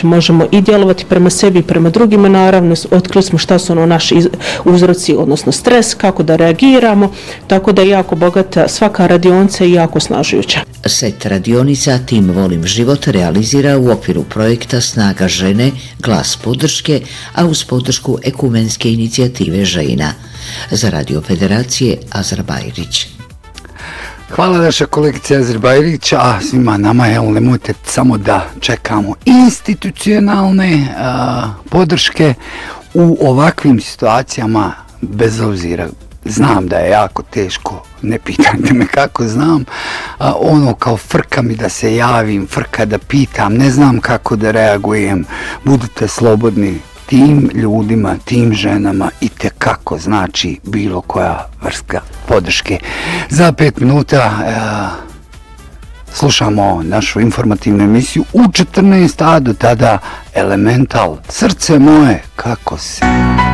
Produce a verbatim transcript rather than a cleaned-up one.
znači možemo i djelovati prema sebi i prema drugima, naravno otkrili smo šta su ono naši uzroci, odnosno stres, kako da reagiramo, tako da je jako bogata, svaka radionica je jako snažujuća. Set radionica Tim Volim život realizira u okviru projekta Snaga žene, glas podrške, a uz podršku ekumenske inicijative žena. Za Radio Federacije Azra Bajrić. Hvala naša kolegica Azra Bajrić, a svima nama, evo, nemojte samo da čekamo institucionalne a, podrške u ovakvim situacijama, bez obzira. Znam da je jako teško, ne pitajte me kako znam, a, ono kao frka mi da se javim, frka da pitam, ne znam kako da reagujem, budite slobodni, tim ljudima, tim ženama i tekako znači bilo koja vrsta podrške. Za pet minuta a, slušamo našu informativnu emisiju u četrnaest, a do tada Elemental, srce moje, kako se...